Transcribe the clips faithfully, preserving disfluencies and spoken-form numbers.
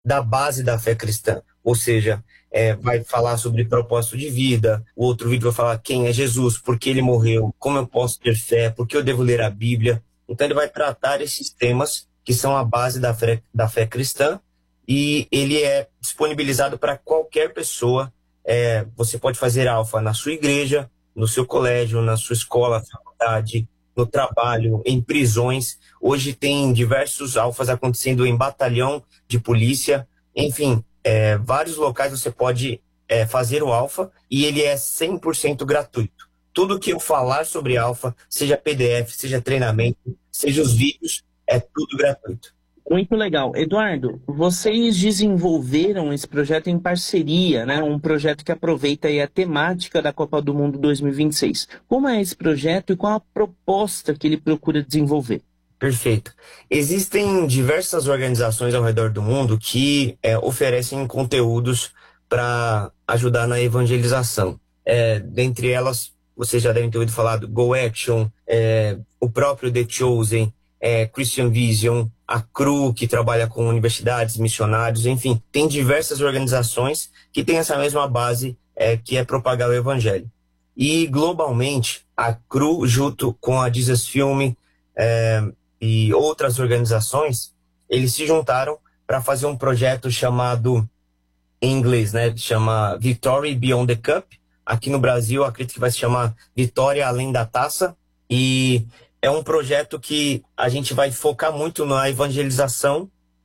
da base da fé cristã. Ou seja, é, vai falar sobre propósito de vida, o outro vídeo vai falar quem é Jesus, por que ele morreu, como eu posso ter fé, por que eu devo ler a Bíblia. Então ele vai tratar esses temas que são a base da fé, da fé cristã, e ele é disponibilizado para qualquer pessoa. É, você pode fazer alfa na sua igreja, no seu colégio, na sua escola, faculdade, no trabalho, em prisões. Hoje tem diversos alfas acontecendo em batalhão de polícia. Enfim, é, vários locais você pode é, fazer o alfa, e ele é cem por cento gratuito. Tudo que eu falar sobre alfa, seja P D F, seja treinamento, seja os vídeos, é tudo gratuito. Muito legal. Eduardo, vocês desenvolveram esse projeto em parceria, né? Um projeto que aproveita aí a temática da Copa do Mundo dois mil e vinte e seis. Como é esse projeto e qual a proposta que ele procura desenvolver? Perfeito. Existem diversas organizações ao redor do mundo que é, oferecem conteúdos para ajudar na evangelização. É, dentre elas, vocês já devem ter ouvido falar do Go Action, é, o próprio The Chosen, é, Christian Vision, a Cru, que trabalha com universidades, missionários, enfim, tem diversas organizações que têm essa mesma base, é, que é propagar o evangelho. E, globalmente, a Cru, junto com a Jesus Film, é, e outras organizações, eles se juntaram para fazer um projeto chamado, em inglês, né, chama Victory Beyond the Cup. Aqui no Brasil, acredito que vai se chamar Vitória Além da Taça. E é um projeto que a gente vai focar muito na evangelização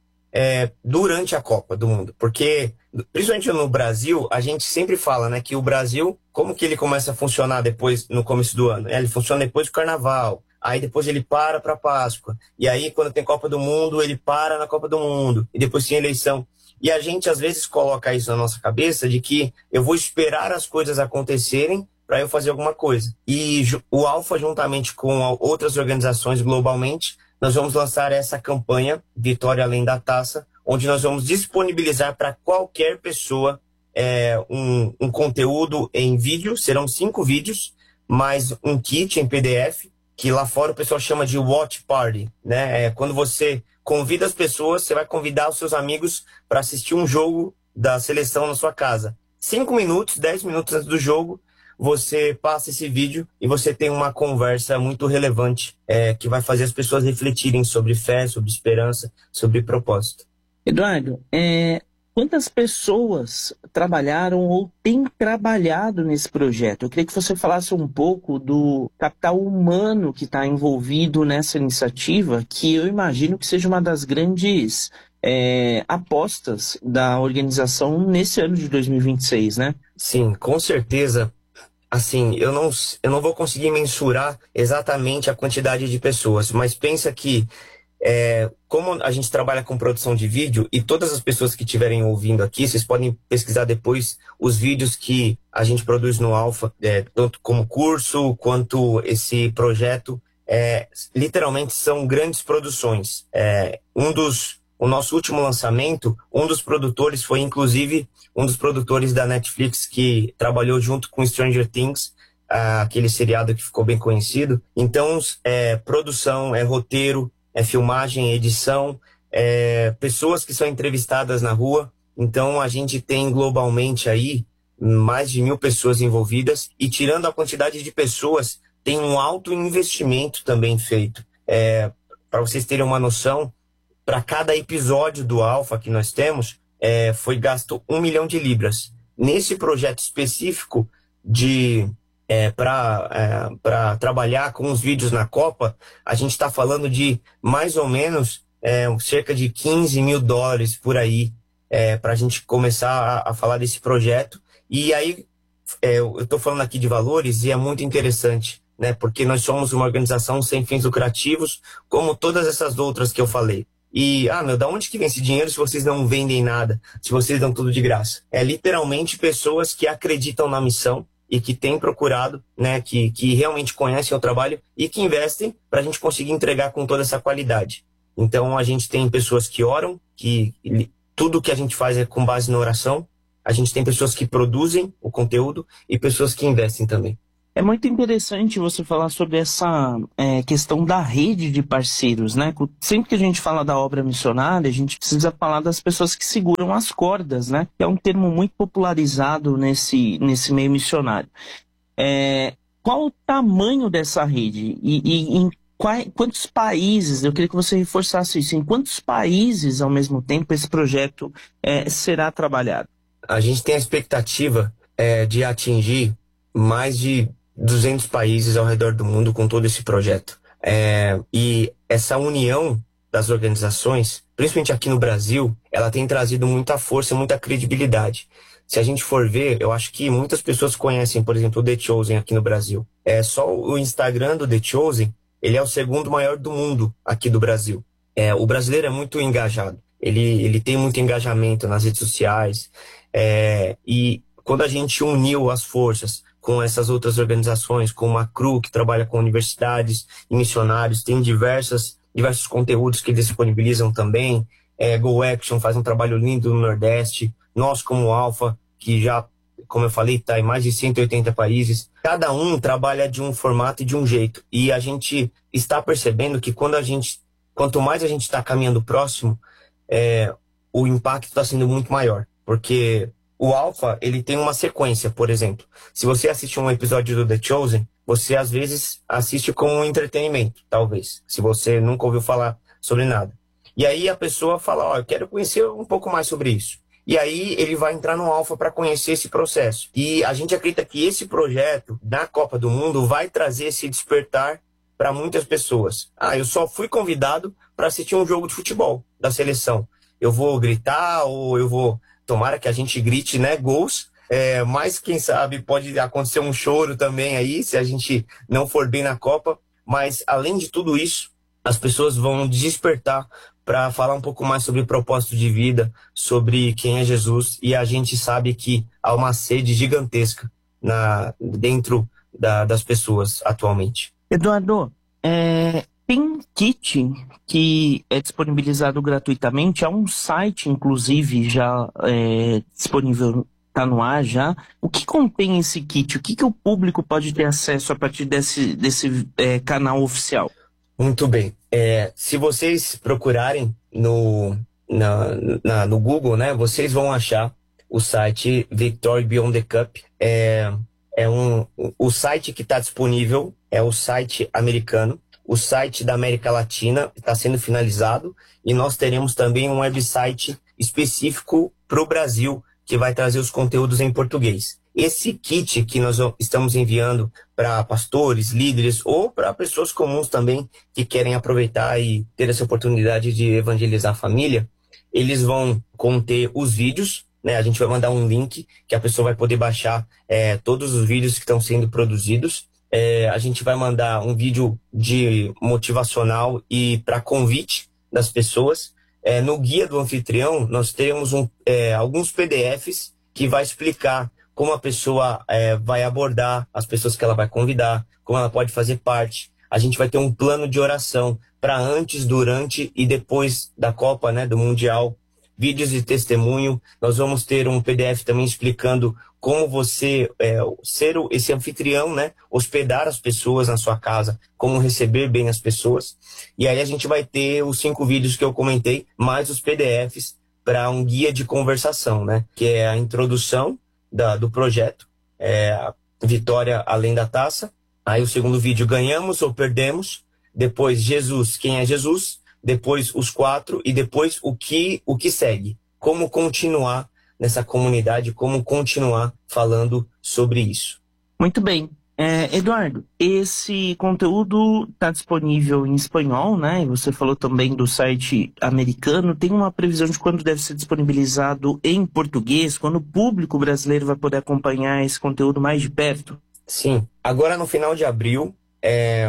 é, durante a Copa do Mundo. Porque, principalmente no Brasil, a gente sempre fala, né, que o Brasil, como que ele começa a funcionar depois, no começo do ano? Ele funciona depois do Carnaval. Aí depois ele para para Páscoa. E aí, quando tem Copa do Mundo, ele para na Copa do Mundo. E depois tem eleição. E a gente, às vezes, coloca isso na nossa cabeça de que eu vou esperar as coisas acontecerem para eu fazer alguma coisa. E o Alfa, juntamente com outras organizações globalmente, nós vamos lançar essa campanha, Vitória Além da Taça, onde nós vamos disponibilizar para qualquer pessoa é, um, um conteúdo em vídeo. Serão cinco vídeos, mais um kit em P D F, que lá fora o pessoal chama de watch party, né? É quando você convida as pessoas, você vai convidar os seus amigos para assistir um jogo da seleção na sua casa. Cinco minutos, dez minutos antes do jogo, você passa esse vídeo e você tem uma conversa muito relevante, é, que vai fazer as pessoas refletirem sobre fé, sobre esperança, sobre propósito. Eduardo, é, quantas pessoas trabalharam ou têm trabalhado nesse projeto? Eu queria que você falasse um pouco do capital humano que está envolvido nessa iniciativa, que eu imagino que seja uma das grandes é, apostas da organização nesse ano de dois mil e vinte e seis, né? Sim, com certeza. Assim, eu não, eu não vou conseguir mensurar exatamente a quantidade de pessoas, mas pensa que É, como a gente trabalha com produção de vídeo, e todas as pessoas que estiverem ouvindo aqui, vocês podem pesquisar depois os vídeos que a gente produz no Alfa, é, tanto como curso, quanto esse projeto, é, literalmente são grandes produções. É, um dos, o nosso último lançamento, um dos produtores foi inclusive um dos produtores da Netflix que trabalhou junto com Stranger Things, aquele seriado que ficou bem conhecido. Então, é produção, é roteiro, é filmagem, é edição, é pessoas que são entrevistadas na rua. Então, a gente tem globalmente aí mais de mil pessoas envolvidas, e tirando a quantidade de pessoas, tem um alto investimento também feito. É, para vocês terem uma noção, para cada episódio do Alfa que nós temos, é, foi gasto um milhão de libras. Nesse projeto específico de... É, para é, trabalhar com os vídeos na Copa, a gente está falando de mais ou menos é, cerca de quinze mil dólares por aí, é, para a gente começar a, a falar desse projeto. E aí, é, eu estou falando aqui de valores e é muito interessante, né, porque nós somos uma organização sem fins lucrativos, como todas essas outras que eu falei. E, ah, meu, da onde que vem esse dinheiro se vocês não vendem nada, se vocês dão tudo de graça? É literalmente pessoas que acreditam na missão e que têm procurado, né, que, que realmente conhecem o trabalho e que investem para a gente conseguir entregar com toda essa qualidade. Então, a gente tem pessoas que oram, que tudo que a gente faz é com base na oração. A gente tem pessoas que produzem o conteúdo e pessoas que investem também. É muito interessante você falar sobre essa é, questão da rede de parceiros, né? Sempre que a gente fala da obra missionária, a gente precisa falar das pessoas que seguram as cordas, né? Que é um termo muito popularizado nesse, nesse meio missionário. É, qual o tamanho dessa rede? E, e em quais, quantos países, eu queria que você reforçasse isso, em quantos países, ao mesmo tempo, esse projeto é, será trabalhado? A gente tem a expectativa é, de atingir mais de duzentos países ao redor do mundo com todo esse projeto. É, e essa união das organizações, principalmente aqui no Brasil, ela tem trazido muita força, muita credibilidade. Se a gente for ver, eu acho que muitas pessoas conhecem, por exemplo, o The Chosen aqui no Brasil. É só o Instagram do The Chosen, ele é o segundo maior do mundo aqui do Brasil. É, o brasileiro é muito engajado. Ele, ele tem muito engajamento nas redes sociais. É, e quando a gente uniu as forças com essas outras organizações, como a C R U, que trabalha com universidades e missionários, tem diversas, diversos conteúdos que eles disponibilizam também. É, Go Action faz um trabalho lindo no Nordeste. Nós, como Alpha, que já, como eu falei, está em mais de cento e oitenta países. Cada um trabalha de um formato e de um jeito. E a gente está percebendo que quando a gente, quanto mais a gente está caminhando próximo, é, o impacto está sendo muito maior. Porque o Alpha, ele tem uma sequência, por exemplo. Se você assiste um episódio do The Chosen, você às vezes assiste como um entretenimento, talvez. Se você nunca ouviu falar sobre nada. E aí a pessoa fala, ó, oh, eu quero conhecer um pouco mais sobre isso. E aí ele vai entrar no Alpha para conhecer esse processo. E a gente acredita que esse projeto, na Copa do Mundo, vai trazer esse despertar para muitas pessoas. Ah, eu só fui convidado para assistir um jogo de futebol da seleção. Eu vou gritar ou eu vou... Tomara que a gente grite, né, gols, é, mas quem sabe pode acontecer um choro também aí, se a gente não for bem na Copa. Mas, além de tudo isso, as pessoas vão despertar para falar um pouco mais sobre o propósito de vida, sobre quem é Jesus, e a gente sabe que há uma sede gigantesca na, dentro da, das pessoas atualmente. Eduardo, é... tem um kit que é disponibilizado gratuitamente, há um site, inclusive, já é, disponível, está no ar já. O que contém esse kit? O que, que o público pode ter acesso a partir desse, desse é, canal oficial? Muito bem. É, se vocês procurarem no, na, na, no Google, né, vocês vão achar o site Victory Beyond the Cup. É, é um, o site que está disponível é o site americano. O site da América Latina está sendo finalizado e nós teremos também um website específico para o Brasil, que vai trazer os conteúdos em português. Esse kit que nós estamos enviando para pastores, líderes ou para pessoas comuns também que querem aproveitar e ter essa oportunidade de evangelizar a família, eles vão conter os vídeos, né? A gente vai mandar um link que a pessoa vai poder baixar é, todos os vídeos que estão sendo produzidos. É, a gente vai mandar um vídeo de motivacional e para convite das pessoas. É, no guia do anfitrião, nós temos um, é, alguns P D Fs que vai explicar como a pessoa é, vai abordar as pessoas que ela vai convidar, como ela pode fazer parte. A gente vai ter um plano de oração para antes, durante e depois da Copa, né, do Mundial. Vídeos de testemunho. Nós vamos ter um P D F também explicando como você é, ser esse anfitrião, né? Hospedar as pessoas na sua casa, como receber bem as pessoas. E aí a gente vai ter os cinco vídeos que eu comentei, mais os P D Fs para um guia de conversação, né? Que é a introdução da, do projeto, é a Vitória Além da Taça. Aí o segundo vídeo, ganhamos ou perdemos. Depois, Jesus, quem é Jesus? Depois os quatro e depois o que, o que segue. Como continuar nessa comunidade, como continuar falando sobre isso. Muito bem. É, Eduardo, esse conteúdo está disponível em espanhol, né? E você falou também do site americano. Tem uma previsão de quando deve ser disponibilizado em português? Quando o público brasileiro vai poder acompanhar esse conteúdo mais de perto? Sim. Agora, no final de abril, é...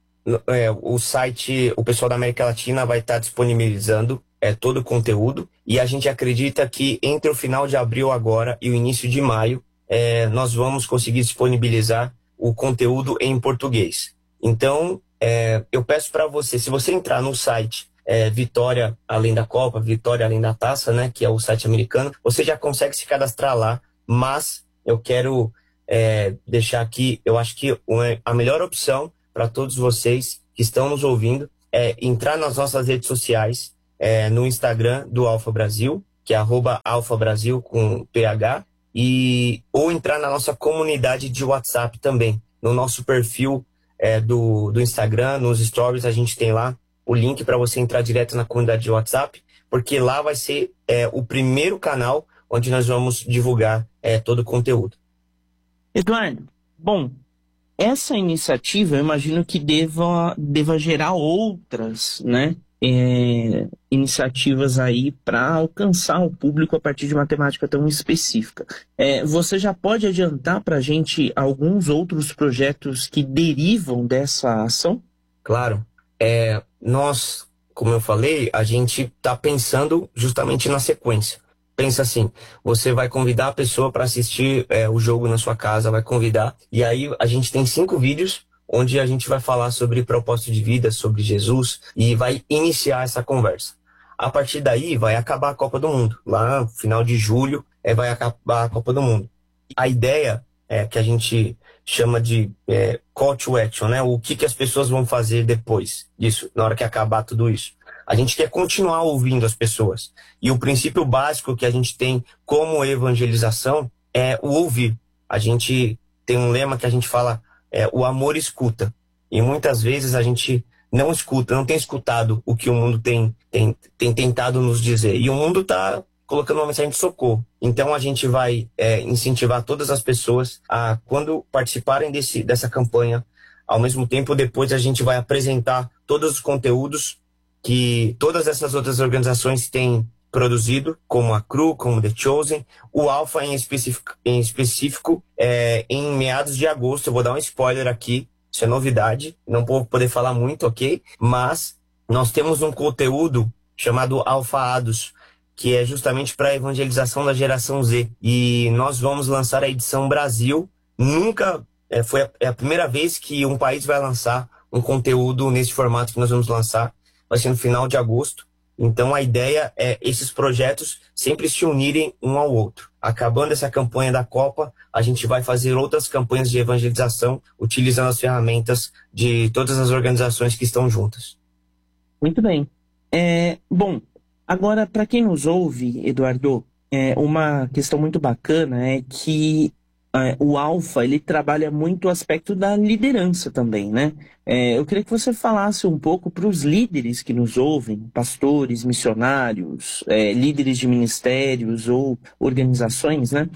É, o site, o pessoal da América Latina vai estar disponibilizando é, todo o conteúdo e a gente acredita que entre o final de abril agora e o início de maio é, nós vamos conseguir disponibilizar o conteúdo em português. Então, é, eu peço para você, se você entrar no site é, Vitória Além da Copa, Vitória Além da Taça, né, que é o site americano, você já consegue se cadastrar lá, mas eu quero é, deixar aqui, eu acho que uma, a melhor opção para todos vocês que estão nos ouvindo é entrar nas nossas redes sociais, é, no Instagram do Alfa Brasil, que é arroba Alfa Brasil com P H, e, ou entrar na nossa comunidade de WhatsApp também, no nosso perfil é, do, do Instagram, nos stories, a gente tem lá o link para você entrar direto na comunidade de WhatsApp, porque lá vai ser é, o primeiro canal onde nós vamos divulgar é, todo o conteúdo. Eduardo, bom, essa iniciativa eu imagino que deva, deva gerar outras, né, é, iniciativas aí para alcançar o público a partir de uma temática tão específica. É, você já pode adiantar para a gente alguns outros projetos que derivam dessa ação? Claro. É, nós, como eu falei, a gente está pensando justamente na sequência. Pensa assim, você vai convidar a pessoa para assistir é, o jogo na sua casa, vai convidar, e aí a gente tem cinco vídeos onde a gente vai falar sobre propósito de vida, sobre Jesus, e vai iniciar essa conversa. A partir daí vai acabar a Copa do Mundo. Lá no final de julho é, vai acabar a Copa do Mundo. A ideia é que a gente chama de é, call to action, né? O que, que as pessoas vão fazer depois disso, na hora que acabar tudo isso. A gente quer continuar ouvindo as pessoas. E o princípio básico que a gente tem como evangelização é o ouvir. A gente tem um lema que a gente fala, é, o amor escuta. E muitas vezes a gente não escuta, não tem escutado o que o mundo tem, tem, tem tentado nos dizer. E o mundo está colocando uma mensagem de socorro. Então a gente vai é, incentivar todas as pessoas a, quando participarem desse, dessa campanha, ao mesmo tempo, depois a gente vai apresentar todos os conteúdos que todas essas outras organizações têm produzido, como a C R U, como The Chosen, o Alfa em específico, em, específico é, em meados de agosto. Eu vou dar um spoiler aqui, isso é novidade, não vou poder falar muito, ok? Mas nós temos um conteúdo chamado Alfaados, que é justamente para a evangelização da geração Z. E nós vamos lançar a edição Brasil. Nunca, é, foi a, é a primeira vez que um país vai lançar um conteúdo nesse formato que nós vamos lançar. Vai ser no final de agosto. Então a ideia é esses projetos sempre se unirem um ao outro. Acabando essa campanha da Copa, a gente vai fazer outras campanhas de evangelização utilizando as ferramentas de todas as organizações que estão juntas. Muito bem. É, bom, agora para quem nos ouve, Eduardo, é, uma questão muito bacana é que é, o Alfa, ele trabalha muito o aspecto da liderança também, né? É, eu queria que você falasse um pouco para os líderes que nos ouvem, pastores, missionários, é, líderes de ministérios ou organizações, né?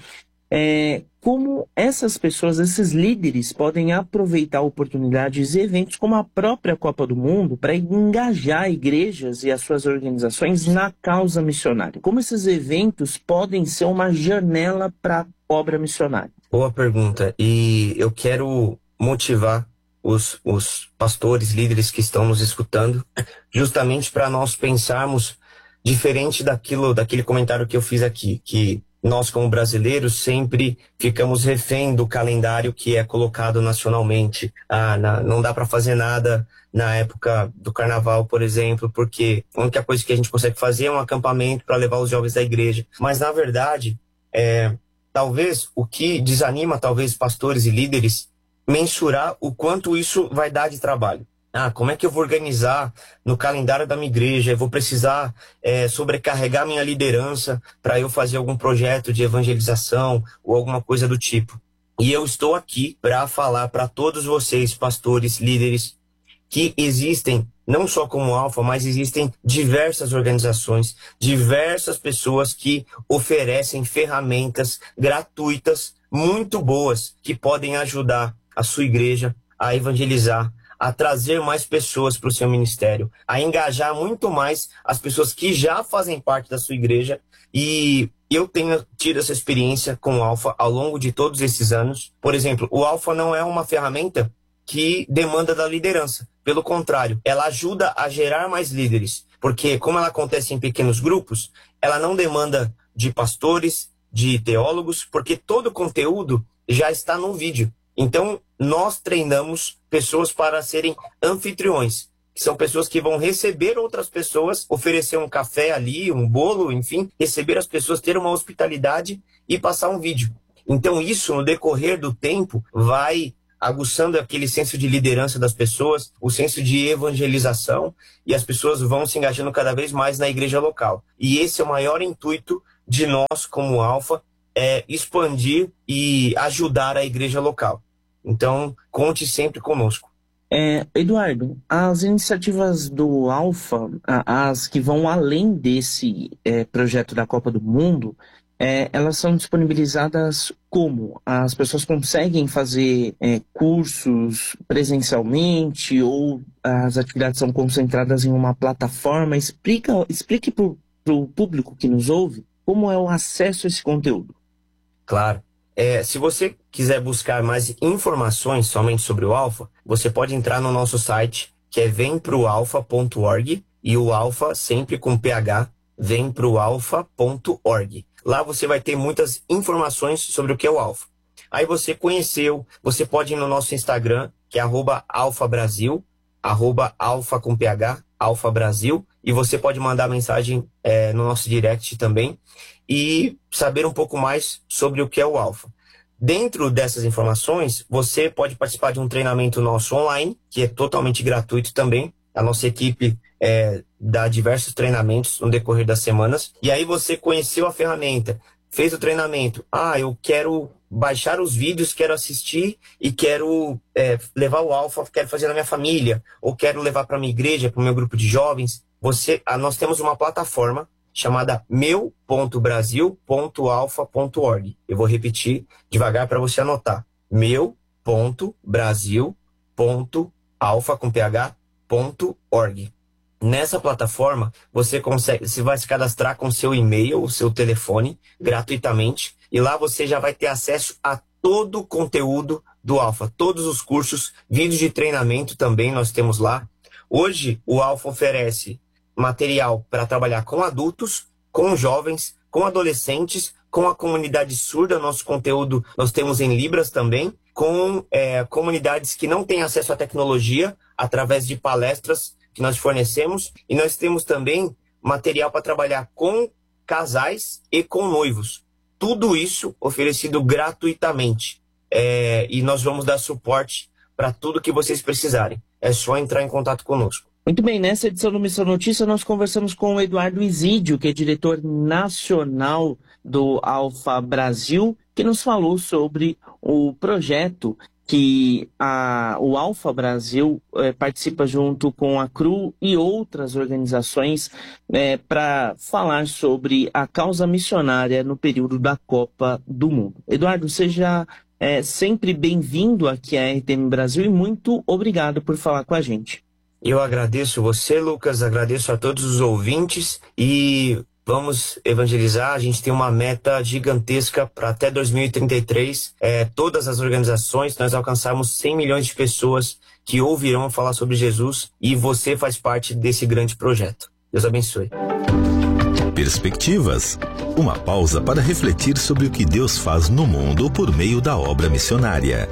É, como essas pessoas, esses líderes, podem aproveitar oportunidades e eventos como a própria Copa do Mundo para engajar igrejas e as suas organizações na causa missionária. Como esses eventos podem ser uma janela para a obra missionária? Boa pergunta. E eu quero motivar os, os pastores, líderes que estão nos escutando, justamente para nós pensarmos diferente daquilo, daquele comentário que eu fiz aqui, que nós, como brasileiros, sempre ficamos refém do calendário que é colocado nacionalmente. Ah, na, não dá para fazer nada na época do carnaval, por exemplo, porque a única coisa que a gente consegue fazer é um acampamento para levar os jovens da igreja. Mas, na verdade, é, talvez o que desanima, talvez, pastores e líderes, mensurar o quanto isso vai dar de trabalho. Ah, como é que eu vou organizar no calendário da minha igreja? Eu vou precisar é, sobrecarregar minha liderança para eu fazer algum projeto de evangelização ou alguma coisa do tipo. E eu estou aqui para falar para todos vocês, pastores, líderes, que existem, não só como Alfa, mas existem diversas organizações, diversas pessoas que oferecem ferramentas gratuitas muito boas que podem ajudar a sua igreja a evangelizar, a trazer mais pessoas para o seu ministério, a engajar muito mais as pessoas que já fazem parte da sua igreja. E eu tenho tido essa experiência com o Alfa ao longo de todos esses anos. Por exemplo, o Alfa não é uma ferramenta que demanda da liderança. Pelo contrário, ela ajuda a gerar mais líderes, porque como ela acontece em pequenos grupos, ela não demanda de pastores, de teólogos, porque todo o conteúdo já está no vídeo. Então, nós treinamos pessoas para serem anfitriões, que são pessoas que vão receber outras pessoas, oferecer um café ali, um bolo, enfim, receber as pessoas, ter uma hospitalidade e passar um vídeo. Então isso, no decorrer do tempo, vai aguçando aquele senso de liderança das pessoas, o senso de evangelização, e as pessoas vão se engajando cada vez mais na igreja local. E esse é o maior intuito de nós, como Alfa, é expandir e ajudar a igreja local. Então, conte sempre conosco. É, Eduardo, as iniciativas do Alfa, as que vão além desse é, projeto da Copa do Mundo, é, elas são disponibilizadas como? As pessoas conseguem fazer é, cursos presencialmente ou as atividades são concentradas em uma plataforma? Explica, explique para o público que nos ouve como é o acesso a esse conteúdo. Claro. É, se você quiser buscar mais informações somente sobre o Alfa, você pode entrar no nosso site, que é vem pro alfa ponto org, e o Alfa sempre com ph, vem pro alfa ponto org. Lá você vai ter muitas informações sobre o que é o Alfa. Aí você conheceu, você pode ir no nosso Instagram, que é arroba alfabrasil, arroba alfa com ph, alfabrasil, e você pode mandar mensagem é, no nosso direct também, e saber um pouco mais sobre o que é o Alfa. Dentro dessas informações, você pode participar de um treinamento nosso online, que é totalmente gratuito também. A nossa equipe é, dá diversos treinamentos no decorrer das semanas. E aí você conheceu a ferramenta, fez o treinamento. Ah, eu quero baixar os vídeos, quero assistir e quero é, levar o Alfa, quero fazer na minha família, ou quero levar para a minha igreja, para o meu grupo de jovens. Você, ah, nós temos uma plataforma chamada meu ponto brasil ponto alfa ponto org. Eu vou repetir devagar para você anotar. meu ponto brasil ponto alfa com ph ponto org. Nessa plataforma, você consegue, você vai se cadastrar com seu e-mail, o seu telefone, gratuitamente, e lá você já vai ter acesso a todo o conteúdo do Alfa, todos os cursos, vídeos de treinamento também nós temos lá. Hoje, o Alfa oferece material para trabalhar com adultos, com jovens, com adolescentes, com a comunidade surda. Nosso conteúdo nós temos em Libras também, com é, comunidades que não têm acesso à tecnologia, através de palestras que nós fornecemos. E nós temos também material para trabalhar com casais e com noivos. Tudo isso oferecido gratuitamente. É, e nós vamos dar suporte para tudo que vocês precisarem. É só entrar em contato conosco. Muito bem, nessa edição do Missão Notícia nós conversamos com o Eduardo Isídio, que é diretor nacional do Alfa Brasil, que nos falou sobre o projeto que a, o Alfa Brasil eh, participa junto com a C R U e outras organizações eh, para falar sobre a causa missionária no período da Copa do Mundo. Eduardo, seja eh, sempre bem-vindo aqui à R T M Brasil e muito obrigado por falar com a gente. Eu agradeço você, Lucas, agradeço a todos os ouvintes e vamos evangelizar. A gente tem uma meta gigantesca para até dois mil e trinta e três, é, todas as organizações, nós alcançarmos cem milhões de pessoas que ouvirão falar sobre Jesus e você faz parte desse grande projeto. Deus abençoe. Perspectivas. Uma pausa para refletir sobre o que Deus faz no mundo por meio da obra missionária.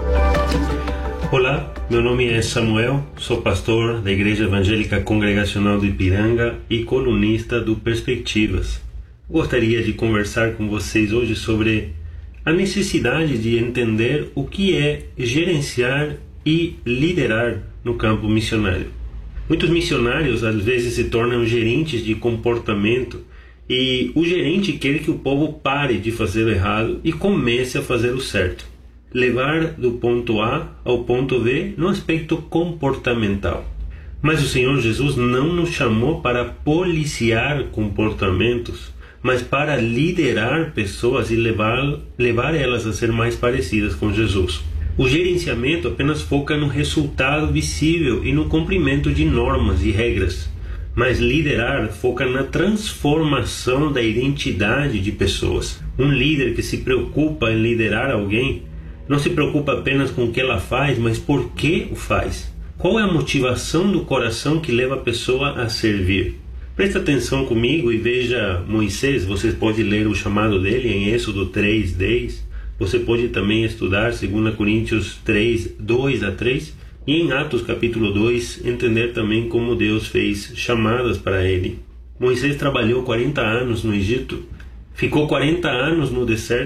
Olá, meu nome é Samuel, sou pastor da Igreja Evangélica Congregacional do Ipiranga e colunista do Perspectivas. Gostaria de conversar com vocês hoje sobre a necessidade de entender o que é gerenciar e liderar no campo missionário. Muitos missionários às vezes se tornam gerentes de comportamento e o gerente quer que o povo pare de fazer o errado e comece a fazer o certo. Levar do ponto A ao ponto B no aspecto comportamental. Mas o Senhor Jesus não nos chamou para policiar comportamentos, mas para liderar pessoas e levar, levar elas a ser mais parecidas com Jesus. O gerenciamento apenas foca no resultado visível e no cumprimento de normas e regras, mas liderar foca na transformação da identidade de pessoas. Um líder que se preocupa em liderar alguém não se preocupa apenas com o que ela faz, mas por que o faz. Qual é a motivação do coração que leva a pessoa a servir? Presta atenção comigo e veja Moisés. Você pode ler o chamado dele em Êxodo três, dez. Você pode também estudar dois Coríntios três, dois a três. E em Atos capítulo dois, entender também como Deus fez chamadas para ele. Moisés trabalhou quarenta anos no Egito, ficou quarenta anos no deserto,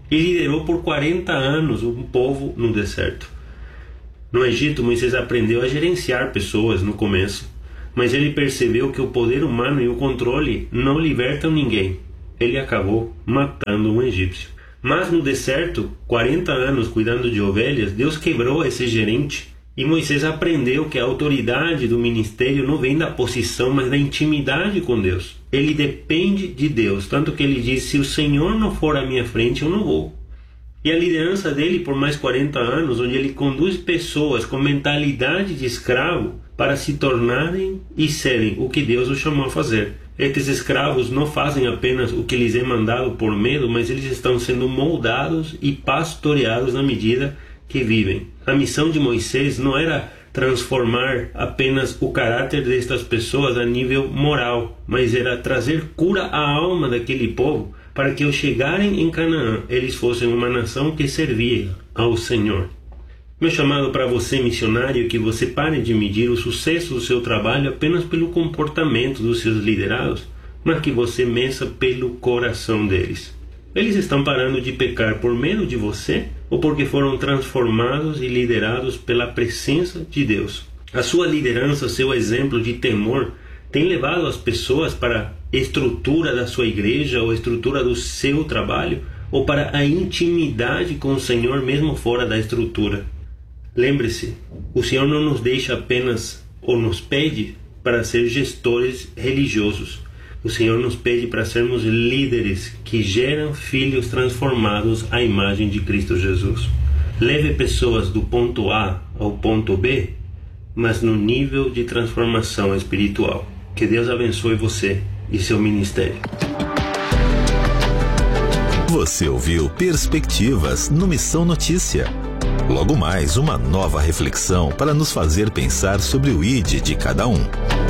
e liderou por quarenta anos um povo no deserto. No Egito, Moisés aprendeu a gerenciar pessoas no começo, mas ele percebeu que o poder humano e o controle não libertam ninguém. Ele acabou matando um egípcio. Mas no deserto, quarenta anos cuidando de ovelhas, Deus quebrou esse gerente e Moisés aprendeu que a autoridade do ministério não vem da posição, mas da intimidade com Deus. Ele depende de Deus, tanto que ele diz: se o Senhor não for à minha frente, eu não vou. E a liderança dele por mais quarenta anos, onde ele conduz pessoas com mentalidade de escravo para se tornarem e serem o que Deus os chamou a fazer. Estes escravos não fazem apenas o que lhes é mandado por medo, mas eles estão sendo moldados e pastoreados na medida que vivem. A missão de Moisés não era transformar apenas o caráter destas pessoas a nível moral, mas era trazer cura à alma daquele povo, para que ao chegarem em Canaã, eles fossem uma nação que servia ao Senhor. Meu chamado para você, missionário, é que você pare de medir o sucesso do seu trabalho apenas pelo comportamento dos seus liderados, mas que você meça pelo coração deles. Eles estão parando de pecar por medo de você ou porque foram transformados e liderados pela presença de Deus? A sua liderança, seu exemplo de temor, tem levado as pessoas para a estrutura da sua igreja ou a estrutura do seu trabalho, ou para a intimidade com o Senhor mesmo fora da estrutura? Lembre-se, o Senhor não nos deixa apenas ou nos pede para ser gestores religiosos. O Senhor nos pede para sermos líderes que geram filhos transformados à imagem de Cristo Jesus. Leve pessoas do ponto A ao ponto B, mas no nível de transformação espiritual. Que Deus abençoe você e seu ministério. Você ouviu Perspectivas no Missão Notícia. Logo mais, uma nova reflexão para nos fazer pensar sobre o I D de cada um.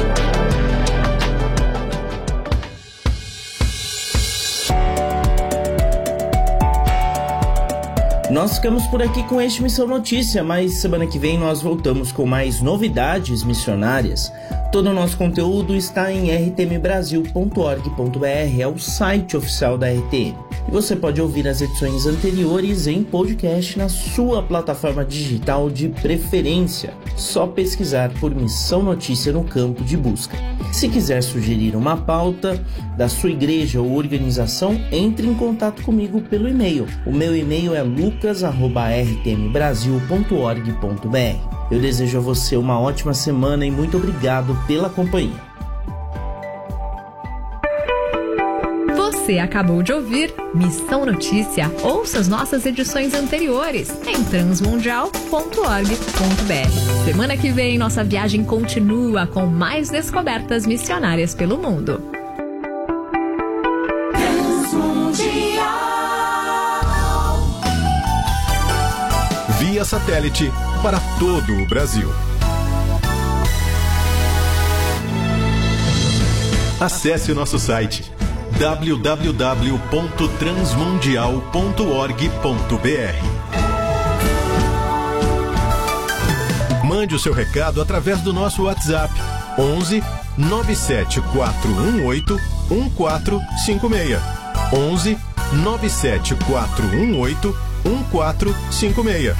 Nós ficamos por aqui com este Missão Notícia, mas semana que vem nós voltamos com mais novidades missionárias. Todo o nosso conteúdo está em r t m brasil ponto org ponto b r, é o site oficial da R T M. E você pode ouvir as edições anteriores em podcast na sua plataforma digital de preferência. Só pesquisar por Missão Notícia no campo de busca. Se quiser sugerir uma pauta da sua igreja ou organização, entre em contato comigo pelo e-mail. O meu e-mail é lucas arroba r t m brasil ponto org ponto b r. Eu desejo a você uma ótima semana e muito obrigado pela companhia. Você acabou de ouvir Missão Notícia. Ouça as nossas edições anteriores em transmundial ponto org ponto b r. Semana que vem, nossa viagem continua com mais descobertas missionárias pelo mundo. Via satélite para todo o Brasil. Acesse o nosso site w w w ponto transmundial ponto org ponto b r. Mande o seu recado através do nosso WhatsApp onze nove sete quatro um oito um quatro cinco seis. onze nove sete quatro um oito um quatro cinco seis.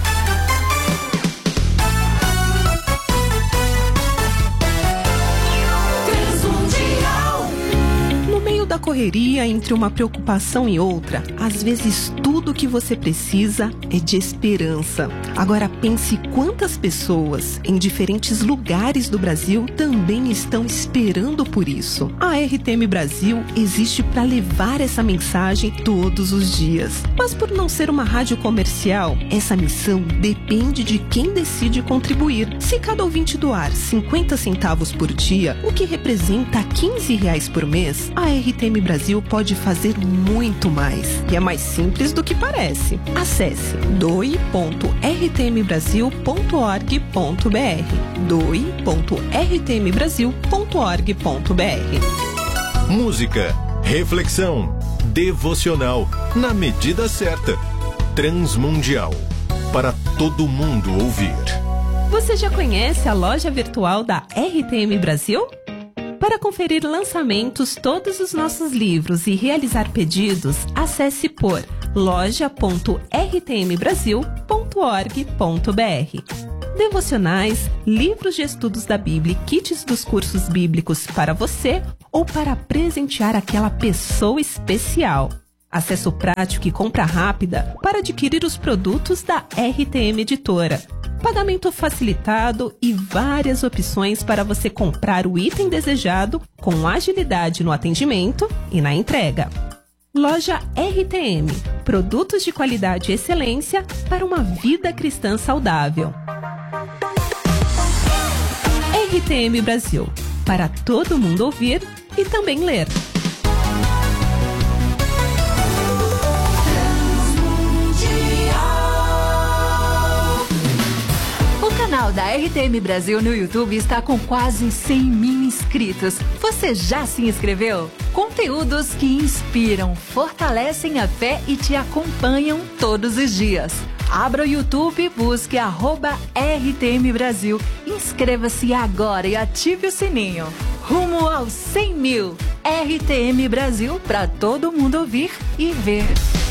Da correria, entre uma preocupação e outra, às vezes tudo o que você precisa é de esperança. Agora pense quantas pessoas em diferentes lugares do Brasil também estão esperando por isso. A R T M Brasil existe para levar essa mensagem todos os dias. Mas por não ser uma rádio comercial, essa missão depende de quem decide contribuir. Se cada ouvinte doar cinquenta centavos por dia, o que representa quinze reais por mês, a R T M Brasil pode fazer muito mais. E é mais simples do que parece. Acesse doe ponto r t m brasil ponto org ponto b r. doe ponto r t m brasil ponto org ponto b r. Música, reflexão, devocional, na medida certa. Transmundial, para todo mundo ouvir. Você já conhece a loja virtual da R T M Brasil? Para conferir lançamentos, todos os nossos livros e realizar pedidos, acesse por loja ponto r t m brasil ponto org ponto b r. Devocionais, livros de estudos da Bíblia e kits dos cursos bíblicos para você ou para presentear aquela pessoa especial. Acesso prático e compra rápida para adquirir os produtos da R T M Editora. Pagamento facilitado e várias opções para você comprar o item desejado com agilidade no atendimento e na entrega. Loja R T M. Produtos de qualidade e excelência para uma vida cristã saudável. R T M Brasil. Para todo mundo ouvir e também ler. O canal da R T M Brasil no YouTube está com quase cem mil inscritos. Você já se inscreveu? Conteúdos que inspiram, fortalecem a fé e te acompanham todos os dias. Abra o YouTube e busque arroba R T M Brasil. Inscreva-se agora e ative o sininho. Rumo aos cem mil. R T M Brasil para todo mundo ouvir e ver.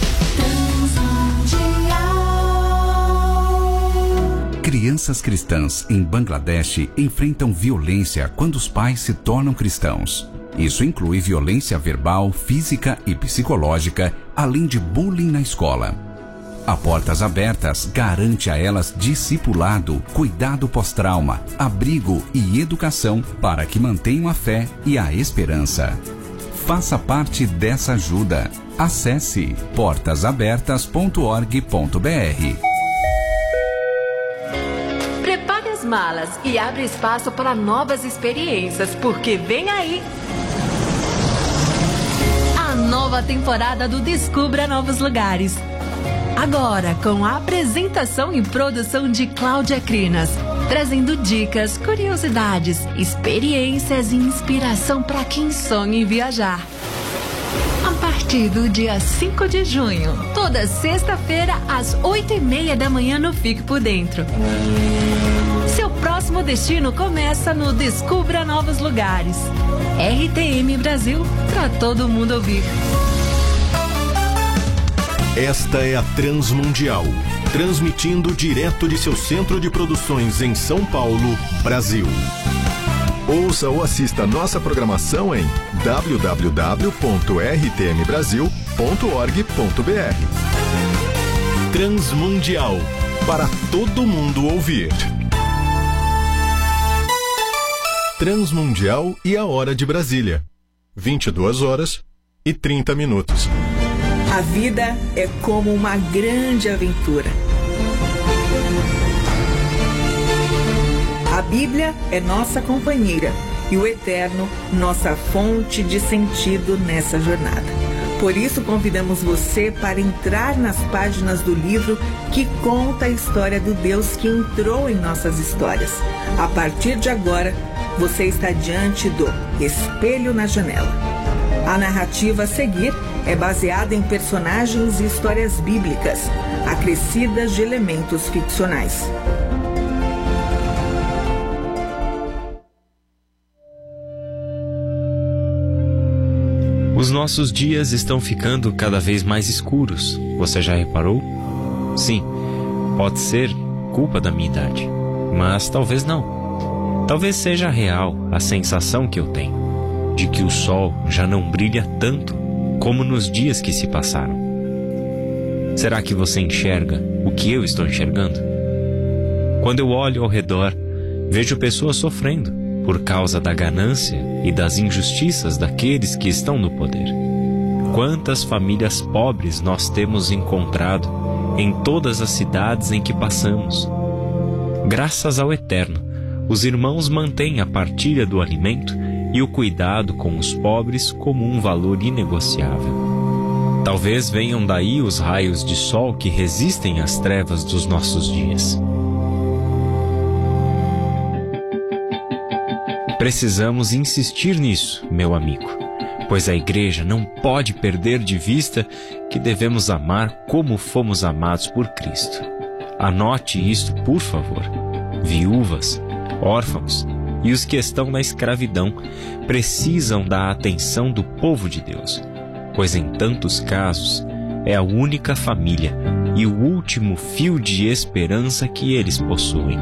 Crianças cristãs em Bangladesh enfrentam violência quando os pais se tornam cristãos. Isso inclui violência verbal, física e psicológica, além de bullying na escola. A Portas Abertas garante a elas discipulado, cuidado pós-trauma, abrigo e educação para que mantenham a fé e a esperança. Faça parte dessa ajuda. Acesse portas abertas ponto org ponto b r. Prepare as malas e abre espaço para novas experiências, porque vem aí a nova temporada do Descubra Novos Lugares. Agora, com a apresentação e produção de Cláudia Crinas, trazendo dicas, curiosidades, experiências e inspiração para quem sonha em viajar. A partir do dia cinco de junho, toda sexta-feira, às oito e meia da manhã no Fique por Dentro. Seu próximo destino começa no Descubra Novos Lugares. R T M Brasil, para todo mundo ouvir. Esta é a Transmundial, transmitindo direto de seu centro de produções em São Paulo, Brasil. Ouça ou assista nossa programação em w w w ponto r t m brasil ponto org ponto b r. Transmundial, para todo mundo ouvir. Transmundial e a Hora de Brasília. vinte e duas horas e trinta minutos. A vida é como uma grande aventura. A Bíblia é nossa companheira e o Eterno nossa fonte de sentido nessa jornada. Por isso convidamos você para entrar nas páginas do livro que conta a história do Deus que entrou em nossas histórias. A partir de agora, você está diante do Espelho na Janela. A narrativa a seguir é baseada em personagens e histórias bíblicas, acrescidas de elementos ficcionais. Os nossos dias estão ficando cada vez mais escuros. Você já reparou? Sim, pode ser culpa da minha idade, mas talvez não. Talvez seja real a sensação que eu tenho de que o sol já não brilha tanto como nos dias que se passaram. Será que você enxerga o que eu estou enxergando? Quando eu olho ao redor, vejo pessoas sofrendo por causa da ganância e das injustiças daqueles que estão no poder. Quantas famílias pobres nós temos encontrado em todas as cidades em que passamos. Graças ao Eterno, os irmãos mantêm a partilha do alimento e o cuidado com os pobres como um valor inegociável. Talvez venham daí os raios de sol que resistem às trevas dos nossos dias. Precisamos insistir nisso, meu amigo, pois a igreja não pode perder de vista que devemos amar como fomos amados por Cristo. Anote isto, por favor. Viúvas, órfãos e os que estão na escravidão precisam da atenção do povo de Deus, pois em tantos casos é a única família e o último fio de esperança que eles possuem.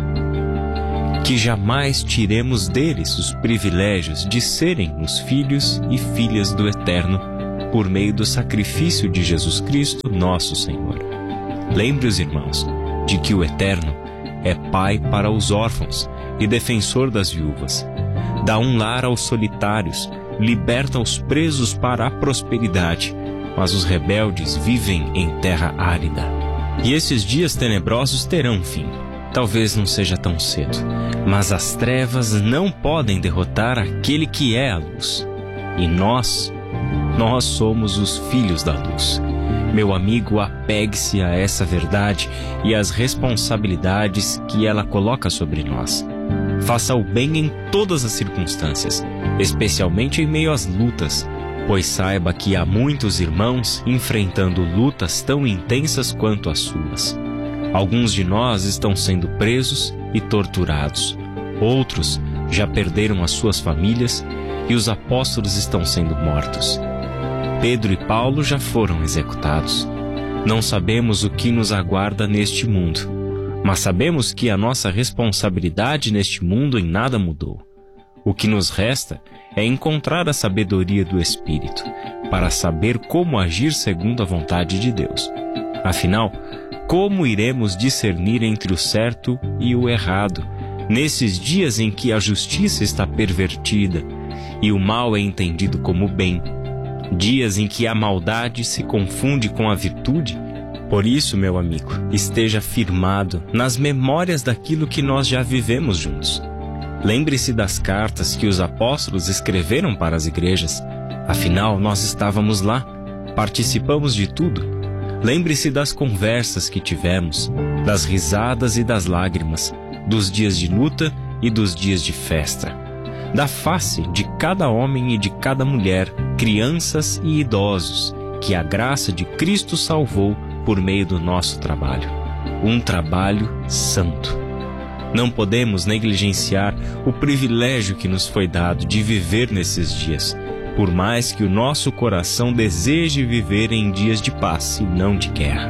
Que jamais tiremos deles os privilégios de serem os filhos e filhas do Eterno por meio do sacrifício de Jesus Cristo, nosso Senhor. Lembre os irmãos de que o Eterno é pai para os órfãos e defensor das viúvas. Dá um lar aos solitários, liberta os presos para a prosperidade, mas os rebeldes vivem em terra árida. E esses dias tenebrosos terão fim. Talvez não seja tão cedo, mas as trevas não podem derrotar aquele que é a luz. E nós, nós somos os filhos da luz. Meu amigo, apegue-se a essa verdade e às responsabilidades que ela coloca sobre nós. Faça o bem em todas as circunstâncias, especialmente em meio às lutas, pois saiba que há muitos irmãos enfrentando lutas tão intensas quanto as suas. Alguns de nós estão sendo presos e torturados. Outros já perderam as suas famílias e os apóstolos estão sendo mortos. Pedro e Paulo já foram executados. Não sabemos o que nos aguarda neste mundo, mas sabemos que a nossa responsabilidade neste mundo em nada mudou. O que nos resta é encontrar a sabedoria do Espírito para saber como agir segundo a vontade de Deus. Afinal, como iremos discernir entre o certo e o errado, nesses dias em que a justiça está pervertida e o mal é entendido como bem, dias em que a maldade se confunde com a virtude? Por isso, meu amigo, esteja firmado nas memórias daquilo que nós já vivemos juntos. Lembre-se das cartas que os apóstolos escreveram para as igrejas. Afinal, nós estávamos lá, participamos de tudo. Lembre-se das conversas que tivemos, das risadas e das lágrimas, dos dias de luta e dos dias de festa, da face de cada homem e de cada mulher, crianças e idosos, que a graça de Cristo salvou por meio do nosso trabalho. Um trabalho santo. Não podemos negligenciar o privilégio que nos foi dado de viver nesses dias, por mais que o nosso coração deseje viver em dias de paz e não de guerra.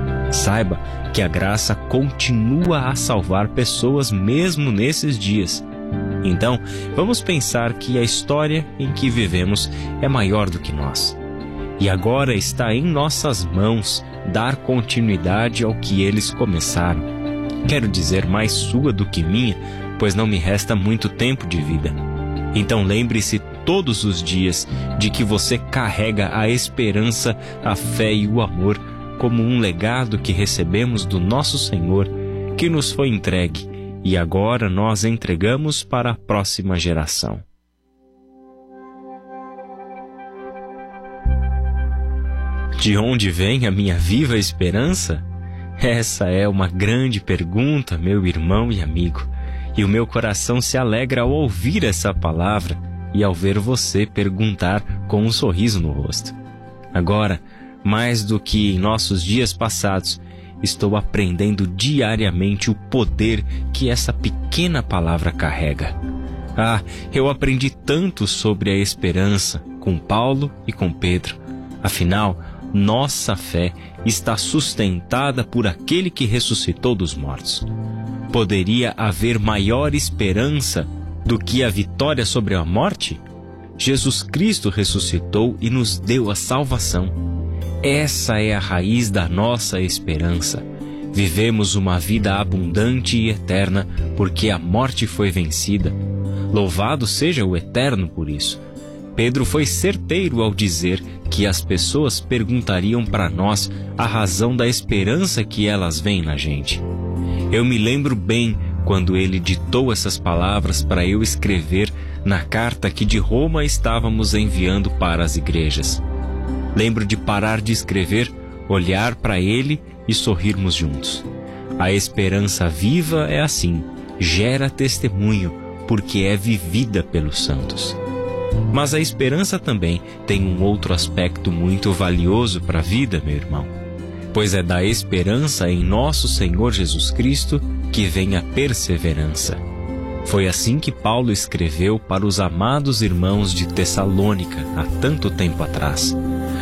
Saiba que a graça continua a salvar pessoas mesmo nesses dias. Então, vamos pensar que a história em que vivemos é maior do que nós. E agora está em nossas mãos dar continuidade ao que eles começaram. Quero dizer, mais sua do que minha, pois não me resta muito tempo de vida. Então lembre-se todos os dias de que você carrega a esperança, a fé e o amor como um legado que recebemos do nosso Senhor, que nos foi entregue e agora nós entregamos para a próxima geração. De onde vem a minha viva esperança? Essa é uma grande pergunta, meu irmão e amigo, e o meu coração se alegra ao ouvir essa palavra e ao ver você perguntar com um sorriso no rosto. Agora, mais do que em nossos dias passados, estou aprendendo diariamente o poder que essa pequena palavra carrega. Ah, eu aprendi tanto sobre a esperança com Paulo e com Pedro. Afinal, nossa fé está sustentada por aquele que ressuscitou dos mortos. Poderia haver maior esperança do que a vitória sobre a morte? Jesus Cristo ressuscitou e nos deu a salvação. Essa é a raiz da nossa esperança. Vivemos uma vida abundante e eterna porque a morte foi vencida. Louvado seja o Eterno por isso. Pedro foi certeiro ao dizer que as pessoas perguntariam para nós a razão da esperança que elas veem na gente. Eu me lembro bem quando ele ditou essas palavras para eu escrever na carta que de Roma estávamos enviando para as igrejas. Lembro de parar de escrever, olhar para ele e sorrirmos juntos. A esperança viva é assim, gera testemunho, porque é vivida pelos santos. Mas a esperança também tem um outro aspecto muito valioso para a vida, meu irmão, pois é da esperança em nosso Senhor Jesus Cristo que vem a perseverança. Foi assim que Paulo escreveu para os amados irmãos de Tessalônica há tanto tempo atrás.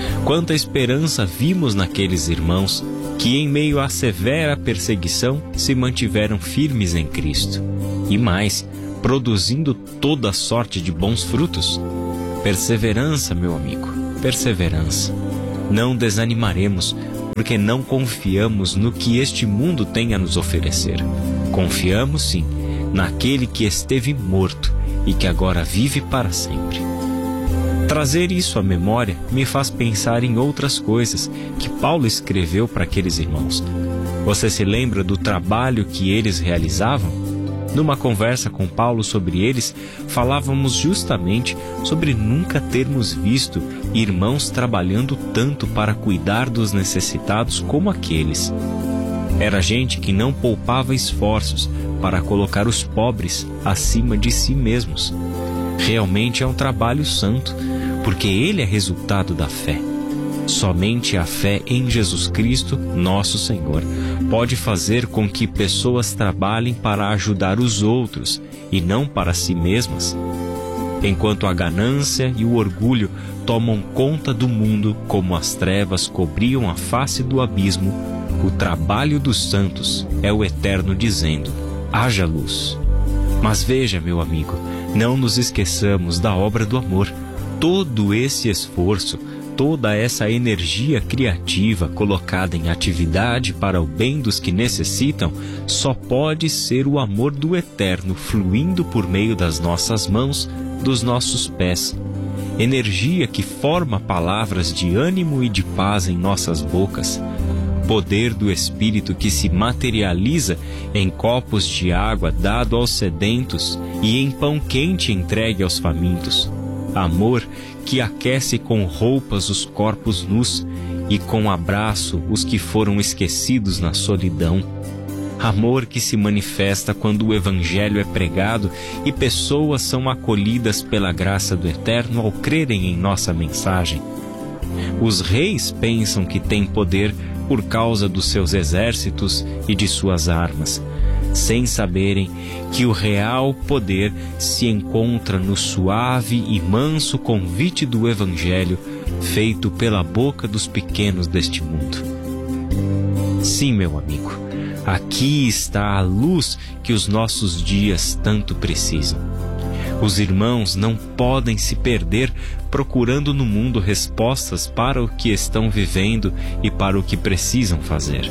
Quanta esperança vimos naqueles irmãos que, em meio à severa perseguição, se mantiveram firmes em Cristo. E mais, produzindo toda sorte de bons frutos. Perseverança, meu amigo, perseverança. Não desanimaremos, porque não confiamos no que este mundo tem a nos oferecer. Confiamos, sim, naquele que esteve morto e que agora vive para sempre. Trazer isso à memória me faz pensar em outras coisas que Paulo escreveu para aqueles irmãos. Você se lembra do trabalho que eles realizavam? Numa conversa com Paulo sobre eles, falávamos justamente sobre nunca termos visto irmãos trabalhando tanto para cuidar dos necessitados como aqueles. Era gente que não poupava esforços para colocar os pobres acima de si mesmos. Realmente é um trabalho santo, porque ele é resultado da fé. Somente a fé em Jesus Cristo, nosso Senhor, pode fazer com que pessoas trabalhem para ajudar os outros e não para si mesmas. Enquanto a ganância e o orgulho tomam conta do mundo como as trevas cobriam a face do abismo, o trabalho dos santos é o Eterno dizendo: haja luz. Mas veja, meu amigo, não nos esqueçamos da obra do amor. Todo esse esforço, toda essa energia criativa colocada em atividade para o bem dos que necessitam, só pode ser o amor do Eterno fluindo por meio das nossas mãos, dos nossos pés. Energia que forma palavras de ânimo e de paz em nossas bocas. Poder do Espírito que se materializa em copos de água dado aos sedentos e em pão quente entregue aos famintos. Amor que aquece com roupas os corpos nus e com abraço os que foram esquecidos na solidão. Amor que se manifesta quando o Evangelho é pregado e pessoas são acolhidas pela graça do Eterno ao crerem em nossa mensagem. Os reis pensam que têm poder por causa dos seus exércitos e de suas armas, sem saberem que o real poder se encontra no suave e manso convite do Evangelho feito pela boca dos pequenos deste mundo. Sim, meu amigo, aqui está a luz que os nossos dias tanto precisam. Os irmãos não podem se perder procurando no mundo respostas para o que estão vivendo e para o que precisam fazer.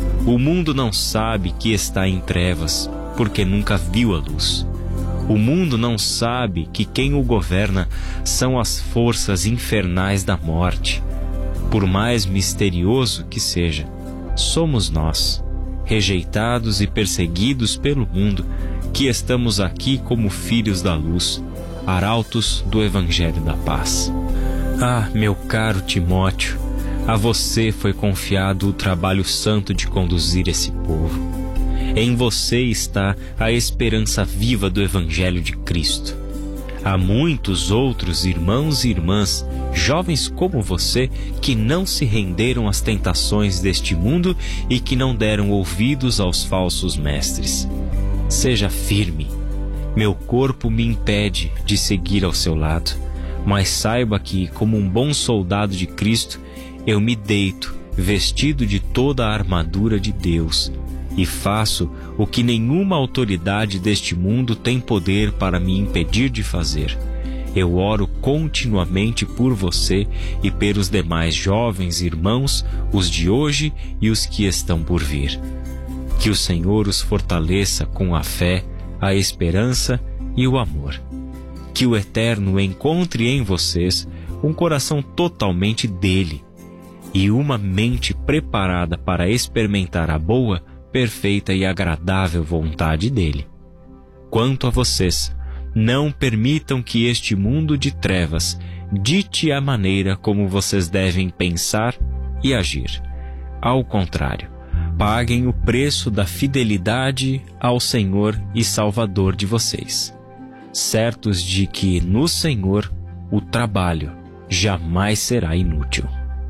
O mundo não sabe que está em trevas, porque nunca viu a luz. O mundo não sabe que quem o governa são as forças infernais da morte. Por mais misterioso que seja, somos nós, rejeitados e perseguidos pelo mundo, que estamos aqui como filhos da luz, arautos do Evangelho da Paz. Ah, meu caro Timóteo, a você foi confiado o trabalho santo de conduzir esse povo. Em você está a esperança viva do Evangelho de Cristo. Há muitos outros irmãos e irmãs, jovens como você, que não se renderam às tentações deste mundo e que não deram ouvidos aos falsos mestres. Seja firme. Meu corpo me impede de seguir ao seu lado, mas saiba que, como um bom soldado de Cristo, eu me deito, vestido de toda a armadura de Deus, e faço o que nenhuma autoridade deste mundo tem poder para me impedir de fazer. Eu oro continuamente por você e pelos demais jovens irmãos, os de hoje e os que estão por vir. Que o Senhor os fortaleça com a fé, a esperança e o amor. Que o Eterno encontre em vocês um coração totalmente dele e uma mente preparada para experimentar a boa, perfeita e agradável vontade dele. Quanto a vocês, não permitam que este mundo de trevas dite a maneira como vocês devem pensar e agir. Ao contrário, paguem o preço da fidelidade ao Senhor e Salvador de vocês, certos de que no Senhor o trabalho jamais será inútil.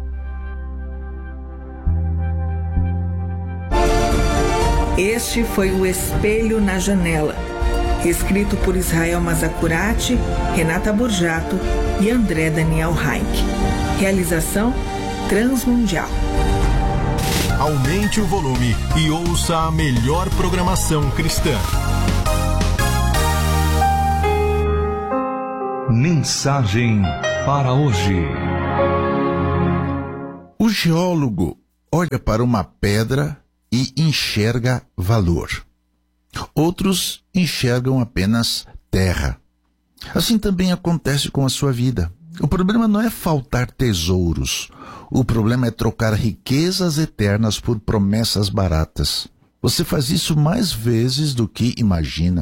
Este foi o Espelho na Janela, escrito por Israel Mazacurati, Renata Borjato e André Daniel Reich. Realização Transmundial. Aumente o volume e ouça a melhor programação cristã. Mensagem para hoje. O geólogo olha para uma pedra e enxerga valor. Outros enxergam apenas terra. Assim também acontece com a sua vida. O problema não é faltar tesouros. O problema é trocar riquezas eternas por promessas baratas. Você faz isso mais vezes do que imagina.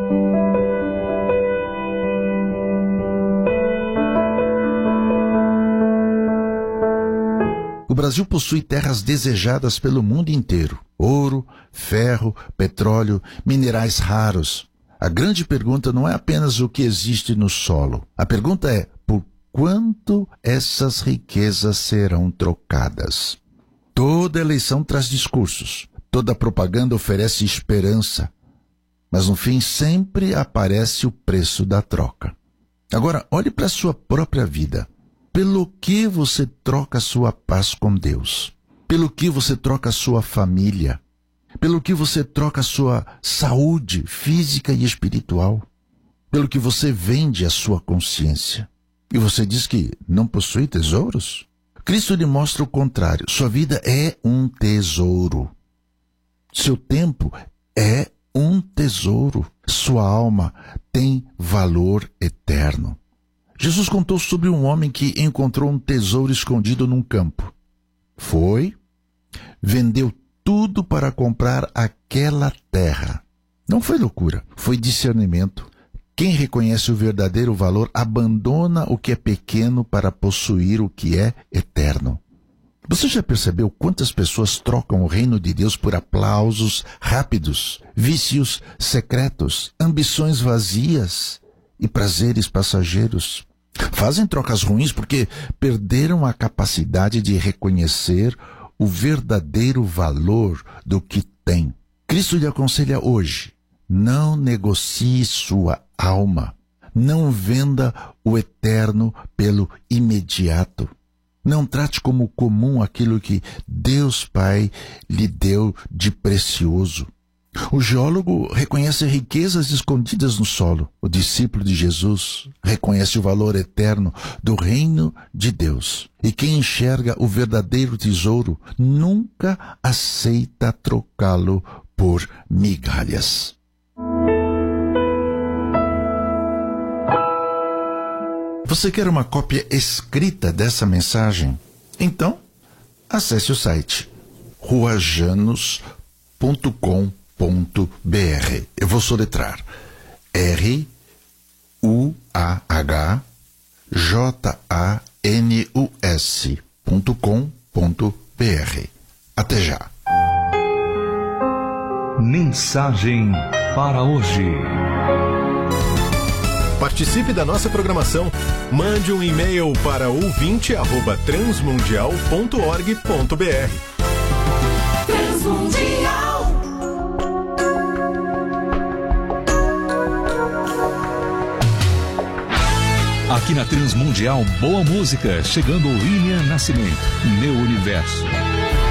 O Brasil possui terras desejadas pelo mundo inteiro. Ouro, ferro, petróleo, minerais raros. A grande pergunta não é apenas o que existe no solo. A pergunta é, por quanto essas riquezas serão trocadas? Toda eleição traz discursos. Toda propaganda oferece esperança. Mas no fim sempre aparece o preço da troca. Agora, olhe para a sua própria vida. Pelo que você troca sua paz com Deus? Pelo que você troca sua família? Pelo que você troca sua saúde física e espiritual? Pelo que você vende a sua consciência? E você diz que não possui tesouros? Cristo lhe mostra o contrário. Sua vida é um tesouro. Seu tempo é um tesouro. Sua alma tem valor eterno. Jesus contou sobre um homem que encontrou um tesouro escondido num campo. Foi, vendeu tudo para comprar aquela terra. Não foi loucura, foi discernimento. Quem reconhece o verdadeiro valor abandona o que é pequeno para possuir o que é eterno. Você já percebeu quantas pessoas trocam o reino de Deus por aplausos rápidos, vícios secretos, ambições vazias e prazeres passageiros? Fazem trocas ruins porque perderam a capacidade de reconhecer o verdadeiro valor do que tem. Cristo lhe aconselha hoje, não negocie sua alma, não venda o eterno pelo imediato. Não trate como comum aquilo que Deus Pai lhe deu de precioso. O geólogo reconhece riquezas escondidas no solo. O discípulo de Jesus reconhece o valor eterno do reino de Deus. E quem enxerga o verdadeiro tesouro nunca aceita trocá-lo por migalhas. Você quer uma cópia escrita dessa mensagem? Então, acesse o site rua janos ponto com ponto b r. Eu vou soletrar R U A H J A N U S ponto com ponto b r. Até já. Mensagem para hoje. Participe da nossa programação. Mande um e-mail para ouvinte arroba transmundial ponto org ponto b r. Transmundial. Aqui na Transmundial, boa música, chegando o William Nascimento, Meu Universo.